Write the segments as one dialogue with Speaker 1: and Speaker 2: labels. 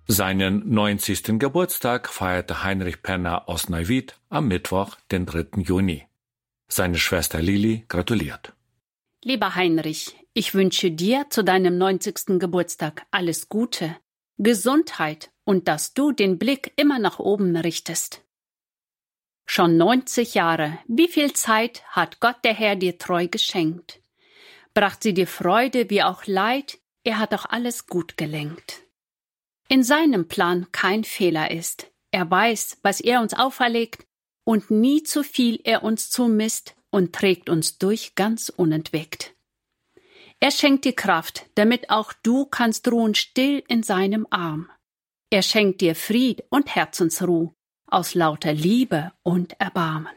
Speaker 1: Seinen 90. Geburtstag feierte Heinrich Penner aus Neuwied am Mittwoch, den 3. Juni. Seine Schwester Lili gratuliert.
Speaker 2: Lieber Heinrich, ich wünsche dir zu deinem 90. Geburtstag alles Gute, Gesundheit und dass du den Blick immer nach oben richtest. Schon 90 Jahre, wie viel Zeit hat Gott der Herr dir treu geschenkt? Bracht sie dir Freude wie auch Leid, er hat auch alles gut gelenkt. In seinem Plan kein Fehler ist. Er weiß, was er uns auferlegt und nie zu viel er uns zumisst und trägt uns durch ganz unentwegt. Er schenkt dir Kraft, damit auch du kannst ruhen still in seinem Arm. Er schenkt dir Fried und Herzensruh aus lauter Liebe und Erbarmen.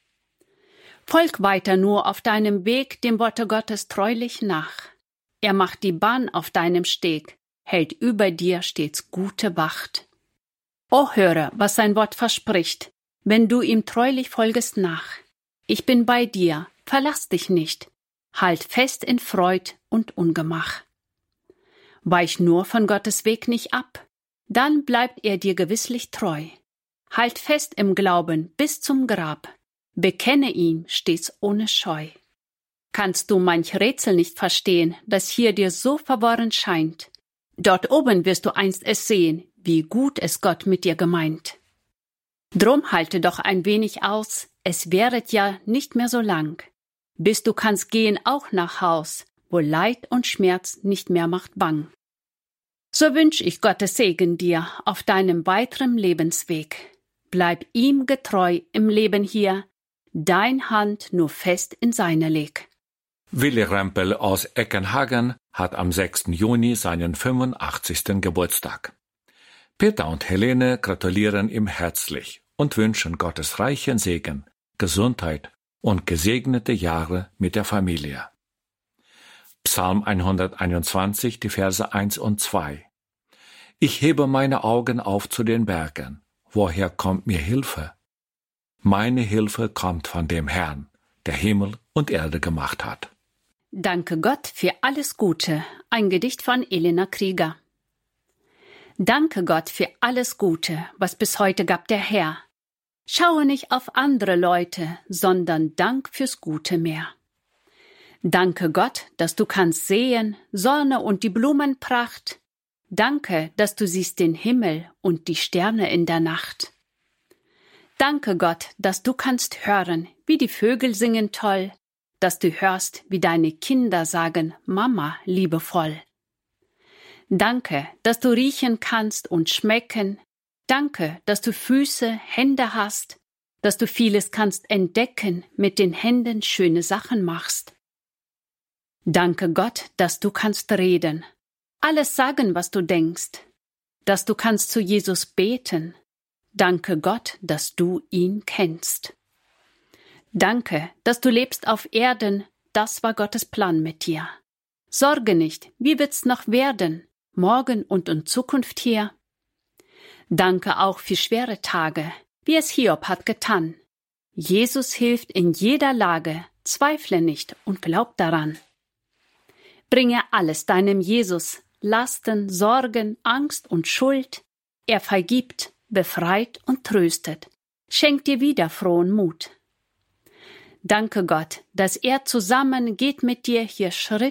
Speaker 2: Folg weiter nur auf deinem Weg dem Worte Gottes treulich nach. Er macht die Bahn auf deinem Steg, hält über dir stets gute Wacht. O höre, was sein Wort verspricht, wenn du ihm treulich folgest nach. Ich bin bei dir, verlass dich nicht, halt fest in Freud und Ungemach. Weich nur von Gottes Weg nicht ab, dann bleibt er dir gewisslich treu. Halt fest im Glauben bis zum Grab, bekenne ihn stets ohne Scheu. Kannst du manch Rätsel nicht verstehen, das hier dir so verworren scheint, dort oben wirst du einst es sehen, wie gut es Gott mit dir gemeint. Drum halte doch ein wenig aus, es währet ja nicht mehr so lang, bis du kannst gehen auch nach Haus, wo Leid und Schmerz nicht mehr macht bang. So wünsch ich Gottes Segen dir auf deinem weiteren Lebensweg. Bleib ihm getreu im Leben hier, dein Hand nur fest in seine leg.
Speaker 1: Willi Rempel aus Eckenhagen hat am 6. Juni seinen 85. Geburtstag. Peter und Helene gratulieren ihm herzlich und wünschen Gottes reichen Segen, Gesundheit und gesegnete Jahre mit der Familie. Psalm 121, die Verse 1 und 2. Ich hebe meine Augen auf zu den Bergen. Woher kommt mir Hilfe? Meine Hilfe kommt von dem Herrn, der Himmel und Erde gemacht hat.
Speaker 2: Danke Gott für alles Gute. Ein Gedicht von Elena Krieger. Danke Gott für alles Gute, was bis heute gab der Herr. Schaue nicht auf andere Leute, sondern Dank fürs Gute mehr. Danke Gott, dass du kannst sehen, Sonne und die Blumenpracht. Danke, dass du siehst den Himmel und die Sterne in der Nacht. Danke Gott, dass du kannst hören, wie die Vögel singen toll, dass du hörst, wie deine Kinder sagen, Mama, liebevoll. Danke, dass du riechen kannst und schmecken. Danke, dass du Füße, Hände hast, dass du vieles kannst entdecken, mit den Händen schöne Sachen machst. Danke Gott, dass du kannst reden, alles sagen, was du denkst, dass du kannst zu Jesus beten. Danke Gott, dass du ihn kennst. Danke, dass du lebst auf Erden, das war Gottes Plan mit dir. Sorge nicht, wie wird's noch werden, morgen und in Zukunft hier? Danke auch für schwere Tage, wie es Hiob hat getan. Jesus hilft in jeder Lage, zweifle nicht und glaub daran. Bringe alles deinem Jesus, Lasten, Sorgen, Angst und Schuld. Er vergibt, befreit und tröstet, schenkt dir wieder frohen Mut. Danke Gott, dass er zusammen geht mit dir hier Schritt